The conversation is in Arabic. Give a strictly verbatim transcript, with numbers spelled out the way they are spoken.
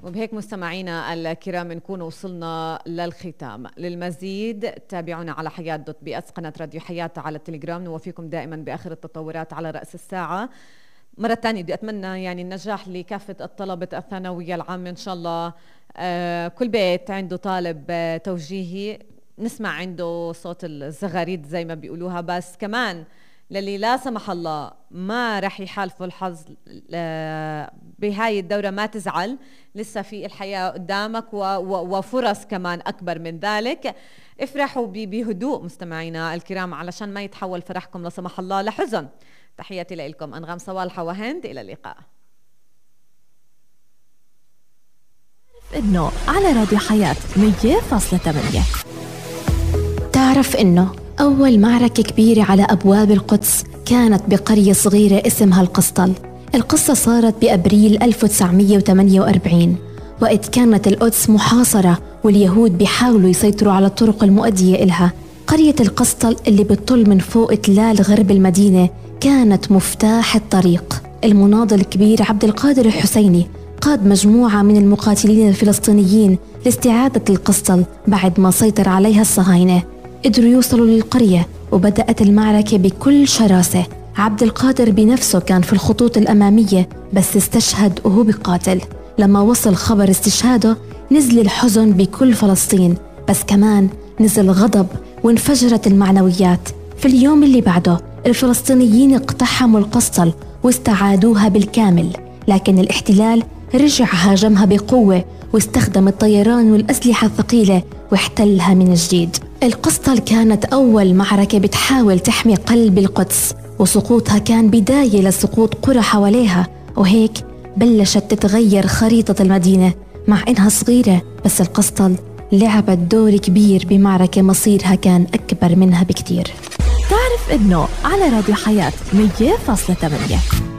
وبهيك مستمعينا الكرام نكون وصلنا للختام. للمزيد تابعونا على حياة دوت بي اس قناة راديو حياة على التليجرام. نوفيكم دائما بآخر التطورات على رأس الساعة. مرة تانية بدي أتمنى يعني النجاح لكافة الطلبة الثانوية العامة إن شاء الله. آه كل بيت عنده طالب آه توجيهي نسمع عنده صوت الزغاريد زي ما بيقولوها، بس كمان للي لا سمح الله ما رح يحالفوا الحظ بهاي الدورة ما تزعل، لسه في الحياة قدامك وفرص كمان أكبر من ذلك. افرحوا بهدوء مستمعينا الكرام علشان ما يتحول فرحكم لا سمح الله لحزن. تحياتي لكم أنغام صوالحة وهند، إلى اللقاء. إنه على راديو حياة مية فاصلة ثمانية. تعرف إنه أول معركة كبيرة على أبواب القدس كانت بقرية صغيرة اسمها القسطل. القصة صارت بأبريل ألف وتسعمية وثمانية وأربعين، وقت كانت القدس محاصرة واليهود بيحاولوا يسيطروا على الطرق المؤدية إلها. قرية القسطل اللي بتطل من فوق تلال غرب المدينة كانت مفتاح الطريق. المناضل الكبير عبد القادر الحسيني قاد مجموعة من المقاتلين الفلسطينيين لاستعادة القسطل بعد ما سيطر عليها الصهاينة. قدروا يوصلوا للقرية وبدأت المعركة بكل شراسة. عبد القادر بنفسه كان في الخطوط الأمامية بس استشهد وهو بقاتل. لما وصل خبر استشهاده نزل الحزن بكل فلسطين، بس كمان نزل غضب وانفجرت المعنويات. في اليوم اللي بعده الفلسطينيين اقتحموا القسطل واستعادوها بالكامل، لكن الاحتلال رجع هاجمها بقوة واستخدم الطيران والأسلحة الثقيلة واحتلها من جديد. القسطل كانت أول معركة بتحاول تحمي قلب القدس، وسقوطها كان بداية لسقوط قرى حواليها، وهيك بلشت تتغير خريطة المدينة. مع إنها صغيرة بس القسطل لعبت دور كبير بمعركة مصيرها كان أكبر منها بكتير. تعرف إنه على راديو حياة مية فاصلة ثمانية.